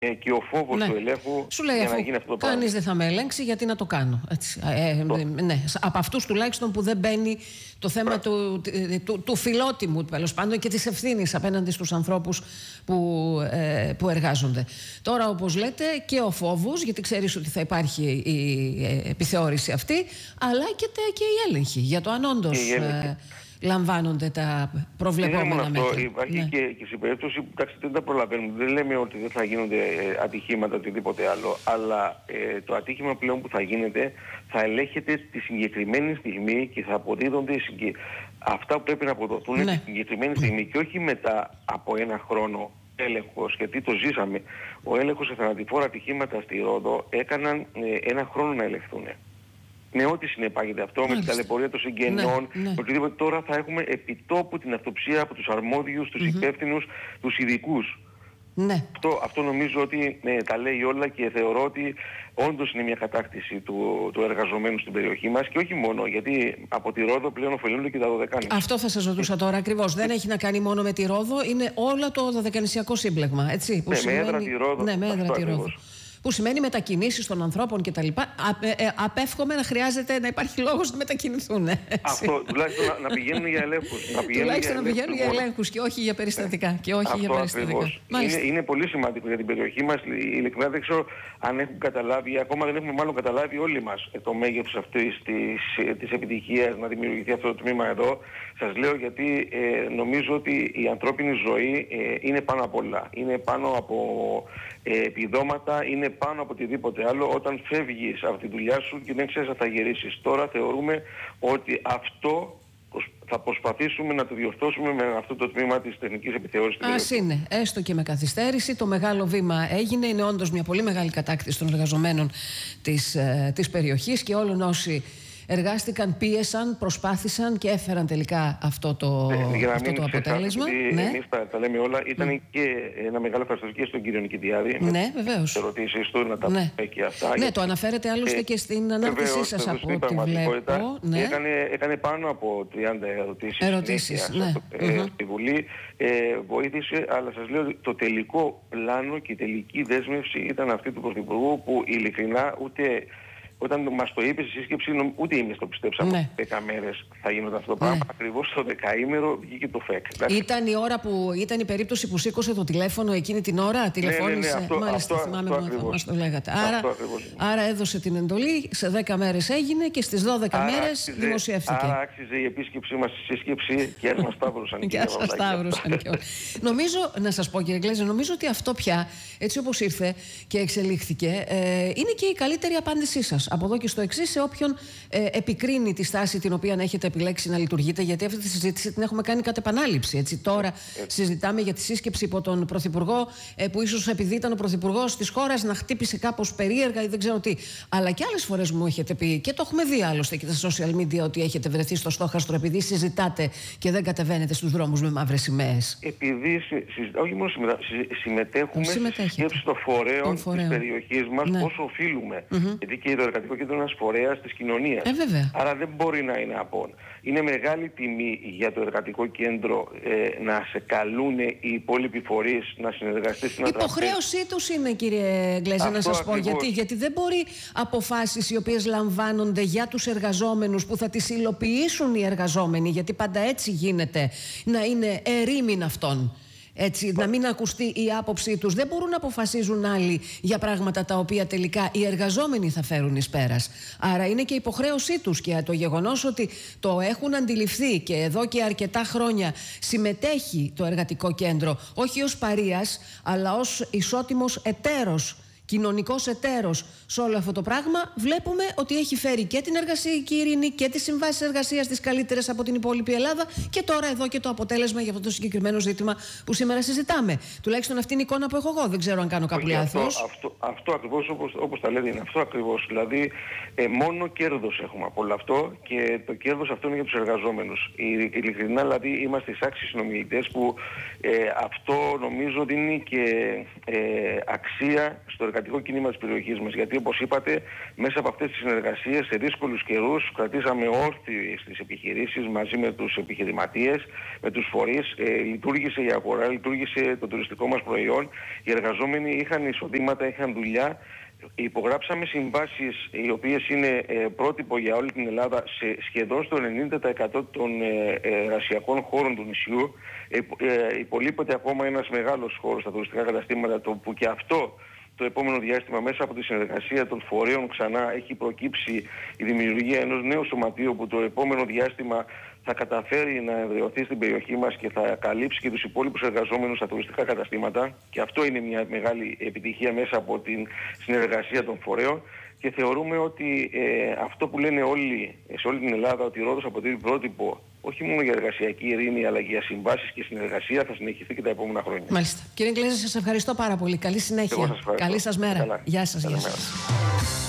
και ο φόβος του ελέγχου σου λέει, για αφού να γίνει αυτό το πράγμα. κανείς δεν θα με ελέγξει, γιατί να το κάνω. Έτσι. Ναι. Από αυτούς τουλάχιστον που δεν μπαίνει το θέμα του φιλότιμου, τέλος πάντων, και της ευθύνης απέναντι στους ανθρώπους που εργάζονται. Τώρα, όπως λέτε, και ο φόβος, γιατί ξέρεις ότι θα υπάρχει η επιθεώρηση αυτή, αλλά και η έλεγχη για το αν όντως λαμβάνονται τα προβλεπόμενα μέτρα. Υπάρχει και στην περίπτωση που δεν τα προλαβαίνουμε. Δεν λέμε ότι δεν θα γίνονται ατυχήματα οτιδήποτε άλλο, αλλά το ατύχημα πλέον που θα γίνεται θα ελέγχεται τη συγκεκριμένη στιγμή και θα αποδίδονται αυτά που πρέπει να αποδοθούν τη συγκεκριμένη στιγμή και όχι μετά από ένα χρόνο έλεγχος, γιατί το ζήσαμε. Ο έλεγχος σε θανατηφόρα ατυχήματα στη Ρόδο έκαναν ένα χρόνο να ελεγχθούν. Με ό,τι συνεπάγεται αυτό, με την ταλαιπωρία των συγγενών, οτιδήποτε. Τώρα θα έχουμε επιτόπου την αυτοψία από τους αρμόδιους, τους υπεύθυνους, τους ειδικούς. Ναι. Αυτό νομίζω ότι τα λέει όλα και θεωρώ ότι όντως είναι μια κατάκτηση του εργαζομένου στην περιοχή μας και όχι μόνο, γιατί από τη Ρόδο πλέον ωφελούνται και τα δωδεκάνησα. Αυτό θα σας ρωτούσα τώρα ακριβώς. Δεν έχει να κάνει μόνο με τη Ρόδο, είναι όλο το δωδεκανησιακό σύμπλεγμα, έτσι. Που με έδρα τη Ρόδο. Ναι, με έδρα τη Ρόδο. Που σημαίνει μετακινήσεις των ανθρώπων κτλ. Απέφχομαι να χρειάζεται να υπάρχει λόγος να μετακινηθούν. Αυτό, τουλάχιστον να πηγαίνουν για ελέγχους. Τουλάχιστον να πηγαίνουν για ελέγχους και όχι για περιστατικά. Είναι πολύ σημαντικό για την περιοχή μας. Ειλικρινά δεν ξέρω αν έχουν καταλάβει, ακόμα δεν έχουμε μάλλον καταλάβει όλοι μας το μέγεθος αυτής της επιτυχίας να δημιουργηθεί αυτό το τμήμα εδώ. Σας λέω γιατί νομίζω ότι η ανθρώπινη ζωή είναι πάνω απ' όλα. Είναι πάνω από επιδόματα, είναι πάνω από οτιδήποτε άλλο. Όταν φεύγεις από τη δουλειά σου και δεν ξέρεις να θα γυρίσεις. Τώρα θεωρούμε ότι αυτό θα προσπαθήσουμε να το διορθώσουμε με αυτό το τμήμα της τεχνικής επιθεώρησης. Ας είναι, έστω και με καθυστέρηση. Το μεγάλο βήμα έγινε. Είναι όντως μια πολύ μεγάλη κατάκτηση των εργαζομένων της περιοχής και όλων όσοι εργάστηκαν, πίεσαν, προσπάθησαν και έφεραν τελικά αυτό το αποτέλεσμα. Εμείς τα λέμε όλα. Ήταν και ένα μεγάλο ευχαριστώ και στον κύριο Νικητιάδη. Ναι, βεβαίως. Τις ερωτήσεις του, να τα πούμε και αυτά. Ναι, το αναφέρετε άλλωστε και στην ανάρτησή σας από ό,τι βλέπω. Ναι. Έκανε πάνω από 30 ερωτήσεις στη Βουλή. Βοήθησε, αλλά σας λέω ότι το τελικό πλάνο και η τελική δέσμευση ήταν αυτή του Πρωθυπουργού, που ειλικρινά ούτε όταν μας το είπε στη σύσκεψη, ούτε εμείς το πιστέψαμε. 10 μέρες θα γίνονταν αυτό το πράγμα. Ακριβώς στο 10ημερο βγήκε το ΦΕΚ. Ήταν η ώρα ήταν η περίπτωση που σήκωσε το τηλέφωνο εκείνη την ώρα, τηλεφώνησε. Μάλιστα, θυμάμαι που μας το λέγατε. Άρα έδωσε την εντολή, σε 10 μέρες έγινε και στις 12 μέρες δημοσιεύθηκε. Άρα άξιζε η επίσκεψή μας στη σύσκεψη και μας σταύρωσαν. Νομίζω, να σας πω κύριε Γκλέζε, νομίζω ότι αυτό πια, έτσι όπως ήρθε και εξελίχθηκε, είναι και η καλύτερη απάντησή σας. Από εδώ και στο εξής, σε όποιον επικρίνει τη στάση την οποία έχετε επιλέξει να λειτουργείτε, γιατί αυτή τη συζήτηση την έχουμε κάνει κατ' επανάληψη. Έτσι. Τώρα συζητάμε για τη σύσκεψη υπό τον Πρωθυπουργό, που ίσως επειδή ήταν ο Πρωθυπουργός της χώρας να χτύπησε κάπως περίεργα ή δεν ξέρω τι. Αλλά και άλλες φορές μου έχετε πει, και το έχουμε δει άλλωστε και στα social media, ότι έχετε βρεθεί στο στόχαστρο επειδή συζητάτε και δεν κατεβαίνετε στους δρόμους με μαύρες σημαίες. Επειδή όχι μόνο συμμετέχουμε στη σκέψη των φορέων της περιοχής μας, όσο οφείλουμε. Γιατί και το Εργατικό Κέντρο είναι ένας φορέας της κοινωνίας. Άρα δεν μπορεί να είναι απόν. Είναι μεγάλη τιμή για το Εργατικό Κέντρο να σε καλούν οι υπόλοιποι φορείς να συνεργαστείς. Η υποχρέωσή τους είναι, κύριε Γκλέζε, να σας πω. Γιατί δεν μπορεί αποφάσεις οι οποίες λαμβάνονται για τους εργαζόμενους, που θα τις υλοποιήσουν οι εργαζόμενοι, γιατί πάντα έτσι γίνεται, να είναι ερήμην αυτών. Έτσι, να μην ακουστεί η άποψή τους. Δεν μπορούν να αποφασίζουν άλλοι για πράγματα τα οποία τελικά οι εργαζόμενοι θα φέρουν εις πέρας. Άρα είναι και υποχρέωσή τους, και το γεγονός ότι το έχουν αντιληφθεί και εδώ και αρκετά χρόνια συμμετέχει το Εργατικό Κέντρο, όχι ως παρείας, αλλά ως ισότιμος εταίρος, κοινωνικός εταίρος σε όλο αυτό το πράγμα, βλέπουμε ότι έχει φέρει και την εργασιακή ειρήνη και τις συμβάσεις εργασίας τις καλύτερες από την υπόλοιπη Ελλάδα, και τώρα εδώ και το αποτέλεσμα για αυτό το συγκεκριμένο ζήτημα που σήμερα συζητάμε. Τουλάχιστον αυτή είναι η εικόνα που έχω εγώ. Δεν ξέρω αν κάνω κάποιο λάθος. Αυτό ακριβώς, όπως τα λέτε, είναι αυτό ακριβώς. Δηλαδή, μόνο κέρδος έχουμε από όλο αυτό, και το κέρδος αυτό είναι για τους εργαζόμενους. Ειλικρινά, δηλαδή, είμαστε εισάξιοι συνομιλητές, που αυτό νομίζω ότι είναι και αξία στο εργατικό εργατικό κίνημα της περιοχής μας. Γιατί όπως είπατε, μέσα από αυτές τις συνεργασίες σε δύσκολους καιρούς κρατήσαμε όρθιες τις επιχειρήσεις μαζί με τους επιχειρηματίες, με τους φορείς. Λειτουργήσε η αγορά, λειτουργήσε το τουριστικό μας προϊόν. Οι εργαζόμενοι είχαν εισοδήματα, είχαν δουλειά. Υπογράψαμε συμβάσεις οι οποίες είναι πρότυπο για όλη την Ελλάδα σε σχεδόν στο 90% των εργασιακών χώρων του νησιού. Υπολείπεται ακόμα ένας μεγάλος χώρος στα τουριστικά καταστήματα, που και αυτό το επόμενο διάστημα μέσα από τη συνεργασία των φορέων ξανά έχει προκύψει η δημιουργία ενός νέου σωματείου που το επόμενο διάστημα θα καταφέρει να εδραιωθεί στην περιοχή μας και θα καλύψει και τους υπόλοιπους εργαζόμενους στα τουριστικά καταστήματα, και αυτό είναι μια μεγάλη επιτυχία μέσα από την συνεργασία των φορέων. Και θεωρούμε ότι αυτό που λένε όλοι σε όλη την Ελλάδα, ότι η Ρόδος αποτελεί πρότυπο όχι μόνο για εργασιακή ειρήνη αλλά και για συμβάσεις και συνεργασία, θα συνεχιστεί και τα επόμενα χρόνια. Μάλιστα. Κύριε Γκλέζα, σας ευχαριστώ πάρα πολύ. Καλή συνέχεια. Καλή σας μέρα. Καλά. Γεια σας.